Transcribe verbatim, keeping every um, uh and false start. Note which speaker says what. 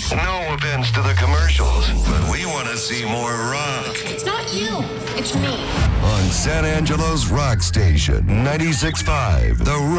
Speaker 1: No offense to the commercials, but we want to see more rock.
Speaker 2: It's not you. It's me.
Speaker 1: On San Angelo's rock station, ninety-six point five, The